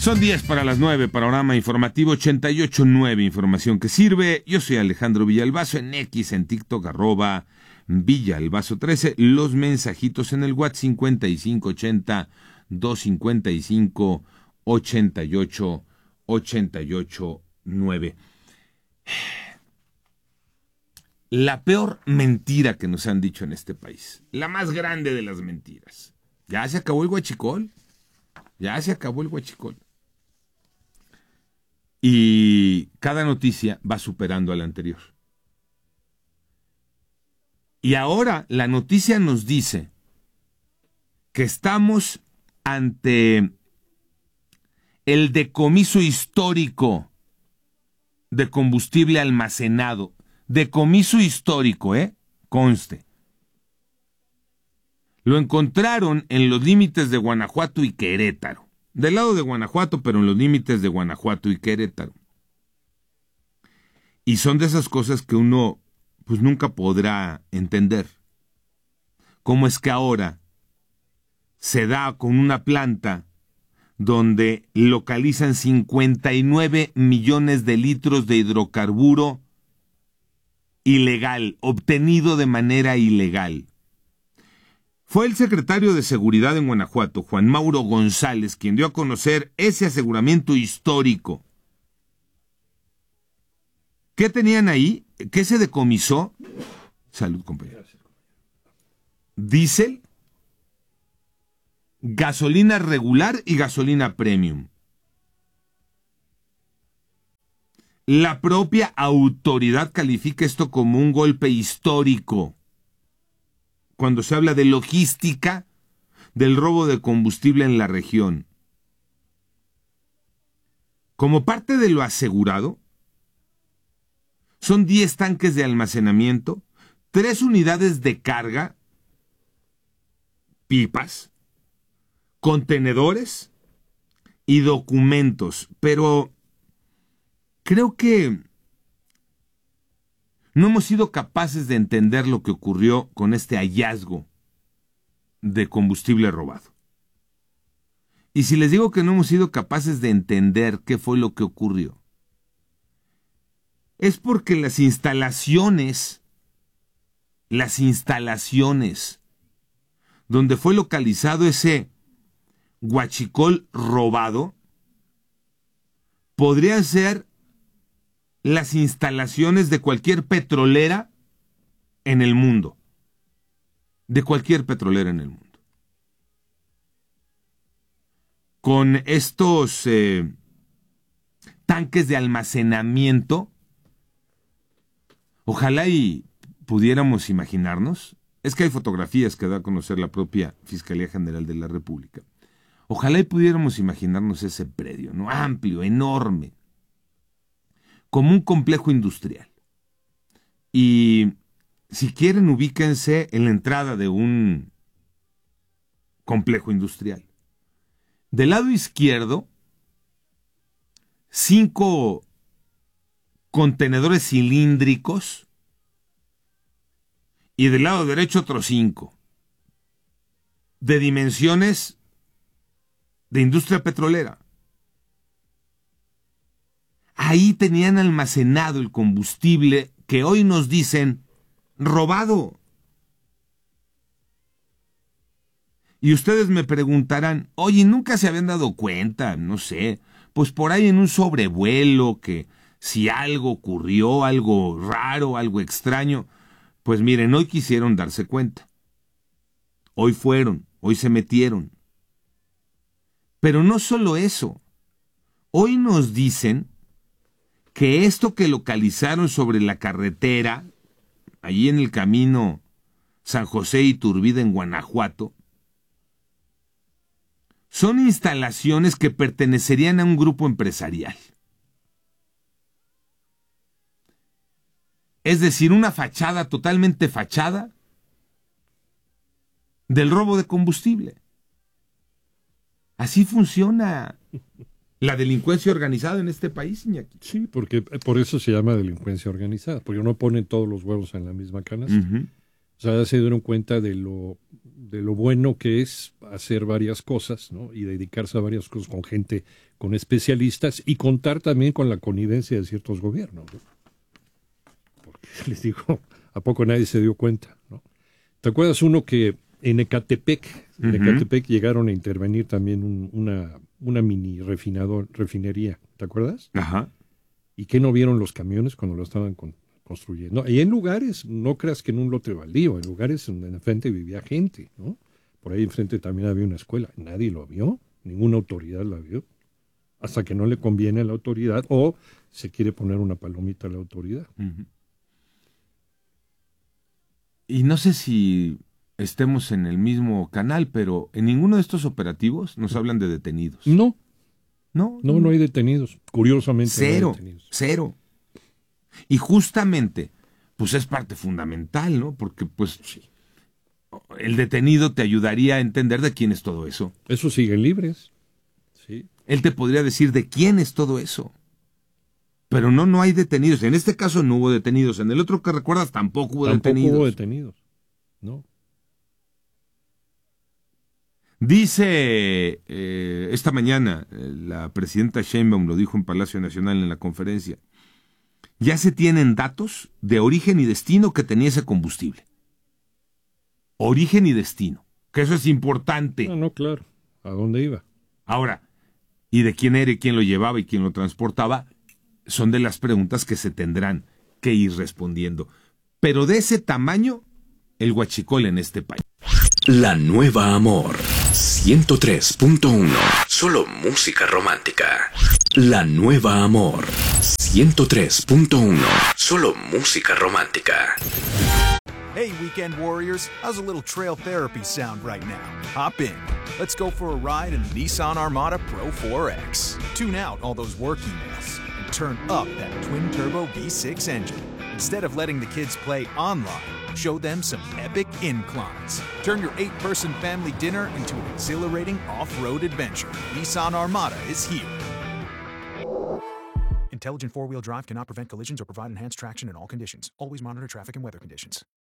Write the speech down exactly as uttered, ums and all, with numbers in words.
Son diez para las nueve, panorama informativo ochenta y ocho punto nueve, información que sirve. Yo soy Alejandro Villalbazo, en X, en TikTok, arroba Villalbazo trece. Los mensajitos en el WhatsApp cincuenta y cinco ochenta, doscientos cincuenta y cinco, ochenta y ocho, ochenta y ocho, nueve. La peor mentira que nos han dicho en este país, la más grande de las mentiras. Ya se acabó el huachicol, ya se acabó el huachicol. Y cada noticia va superando a la anterior. Y ahora la noticia nos dice que estamos ante el decomiso histórico de combustible almacenado. Decomiso histórico, ¿eh? Conste. Lo encontraron en los límites de Guanajuato y Querétaro. Del lado de Guanajuato, pero en los límites de Guanajuato y Querétaro. Y son de esas cosas que uno, pues, nunca podrá entender. ¿Cómo es que ahora se da con una planta donde localizan cincuenta y nueve millones de litros de hidrocarburo ilegal, obtenido de manera ilegal? Fue el secretario de Seguridad en Guanajuato, Juan Mauro González, quien dio a conocer ese aseguramiento histórico. ¿Qué tenían ahí? ¿Qué se decomisó? Salud, compañero. Diésel, gasolina regular y gasolina premium. La propia autoridad califica esto como un golpe histórico cuando se habla de logística del robo de combustible en la región. Como parte de lo asegurado, son diez tanques de almacenamiento, tres unidades de carga, pipas, contenedores y documentos, pero creo que no hemos sido capaces de entender lo que ocurrió con este hallazgo de combustible robado. Y si les digo que no hemos sido capaces de entender qué fue lo que ocurrió, es porque las instalaciones, las instalaciones donde fue localizado ese huachicol robado, podrían ser las instalaciones de cualquier petrolera en el mundo. De cualquier petrolera en el mundo. Con estos eh, tanques de almacenamiento, ojalá y pudiéramos imaginarnos, es que hay fotografías que da a conocer la propia Fiscalía General de la República. Ojalá y pudiéramos imaginarnos ese predio, ¿no? Amplio, enorme, como un complejo industrial. Y si quieren, ubíquense en la entrada de un complejo industrial. Del lado izquierdo, cinco contenedores cilíndricos y del lado derecho otros cinco, de dimensiones de industria petrolera. Ahí tenían almacenado el combustible que hoy nos dicen robado. Y ustedes me preguntarán, oye, ¿nunca se habían dado cuenta? No sé, pues por ahí en un sobrevuelo, que si algo ocurrió, algo raro, algo extraño. Pues miren, hoy quisieron darse cuenta. Hoy fueron, hoy se metieron. Pero no solo eso. Hoy nos dicen que esto que localizaron sobre la carretera, allí en el camino San José Iturbide en Guanajuato, son instalaciones que pertenecerían a un grupo empresarial. Es decir, una fachada totalmente fachada del robo de combustible. Así funciona la delincuencia organizada en este país, Iñaki. Sí, porque por eso se llama delincuencia organizada, porque no ponen todos los huevos en la misma canasta. Uh-huh. O sea, ya se dieron cuenta de lo, de lo bueno que es hacer varias cosas, ¿no? Y dedicarse a varias cosas con gente, con especialistas y contar también con la connivencia de ciertos gobiernos, ¿no? Porque les digo, ¿a poco nadie se dio cuenta, ¿no? ¿Te acuerdas uno que en Ecatepec, en Uh-huh. Ecatepec llegaron a intervenir también un, una, una mini refinador, refinería, ¿te acuerdas? Ajá. ¿Y qué no vieron los camiones cuando lo estaban con, construyendo? Y en lugares, no creas que en un lote baldío, en lugares donde enfrente vivía gente, ¿no? Por ahí enfrente también había una escuela. Nadie lo vio, ninguna autoridad la vio, hasta que no le conviene a la autoridad o se quiere poner una palomita a la autoridad. Uh-huh. Y no sé si estemos en el mismo canal, pero en ninguno de estos operativos nos hablan de detenidos. No, No, no, no hay detenidos. Curiosamente cero, no hay detenidos. cero. Y justamente, pues es parte fundamental, ¿no? Porque, pues, Sí. el detenido te ayudaría a entender de quién es todo eso. Esos siguen libres. Sí. Él te podría decir de quién es todo eso. Pero no, no hay detenidos. En este caso no hubo detenidos. En el otro que recuerdas tampoco hubo Tampoco detenidos. hubo detenidos. No. Dice eh, esta mañana, eh, la presidenta Sheinbaum lo dijo en Palacio Nacional en la conferencia, ya se tienen datos de origen y destino que tenía ese combustible. Origen y destino, que eso es importante. No, no, claro. ¿A dónde iba? Ahora, y de quién era y quién lo llevaba y quién lo transportaba, son de las preguntas que se tendrán que ir respondiendo. Pero de ese tamaño, el huachicol en este país. La Nueva Amor ciento tres punto uno. Solo música romántica. La Nueva Amor ciento tres punto uno. Solo música romántica. Hey, weekend warriors, how's a little trail therapy sound right now? Hop in. Let's go for a ride in the Nissan Armada Pro four X. Tune out all those work emails and turn up that twin-turbo V six engine. Instead of letting the kids play online, show them some epic inclines. Turn your eight-person family dinner into an exhilarating off-road adventure. Nissan Armada is here. Intelligent four-wheel drive cannot prevent collisions or provide enhanced traction in all conditions. Always monitor traffic and weather conditions.